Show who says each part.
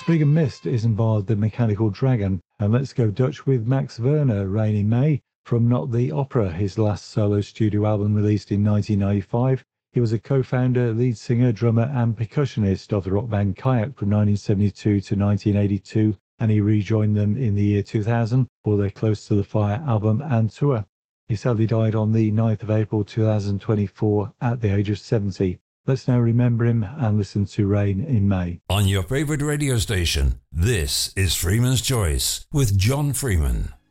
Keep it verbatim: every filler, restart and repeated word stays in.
Speaker 1: Sprig and Mist is involved the Mechanical Dragon, and Let's Go Dutch with Max Werner, Rain in May, from Not the Opera, his last solo studio album released in nineteen ninety-five. He was a co-founder, lead singer, drummer and percussionist of the rock band Kayak from nineteen seventy-two to nineteen eighty-two, and he rejoined them in the year two thousand for their Close to the Fire album and tour. He sadly died on the ninth of April two thousand twenty-four at the age of seventy. Let's now remember him and listen to Rain in May.
Speaker 2: On your favorite radio station, this is Freeman's Choice with John Freeman.